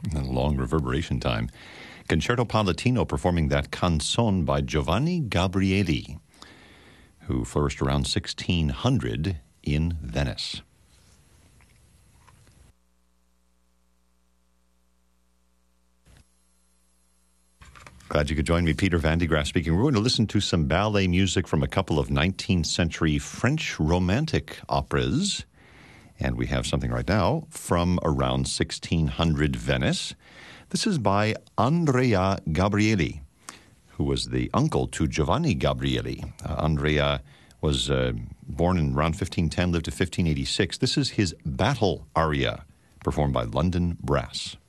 And long reverberation time. Concerto Palatino performing that Canzone by Giovanni Gabrieli, who flourished around 1600 in Venice. Glad you could join me. Peter Van de Graaff speaking. We're going to listen to some ballet music from a couple of 19th century French romantic operas. And we have something right now from around 1600 Venice. This is by Andrea Gabrieli, who was the uncle to Giovanni Gabrieli. Andrea was born in around 1510, lived to 1586. This is his battle aria, performed by London Brass.